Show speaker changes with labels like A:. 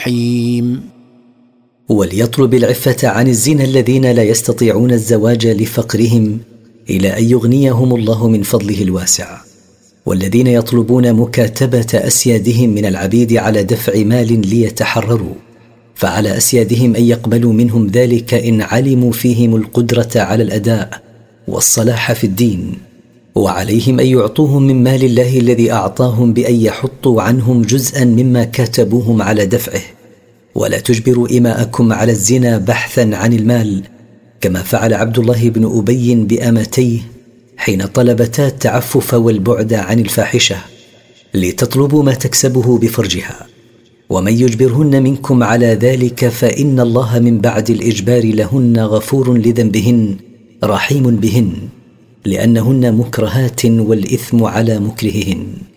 A: الرحيم.
B: وليطلب العفة عن الزنا الذين لا يستطيعون الزواج لفقرهم إلى أن يغنيهم الله من فضله الواسع، والذين يطلبون مكاتبة أسيادهم من العبيد على دفع مال ليتحرروا، فعلى أسيادهم أن يقبلوا منهم ذلك إن علموا فيهم القدرة على الأداء والصلاح في الدين، وعليهم أن يعطوهم من مال الله الذي أعطاهم بأن يحطوا عنهم جزءا مما كاتبوهم على دفعه، ولا تجبروا إماءكم على الزنا بحثا عن المال، كما فعل عبد الله بن أبي بأمتيه حين طلبتا التعفف والبعد عن الفاحشة لتطلبوا ما تكسبه بفرجها. ومن يجبرهن منكم على ذلك فإن الله من بعد الإجبار لهن غفور لذنبهن رحيم بهن، لأنهن مكرهات والإثم على مكرههن.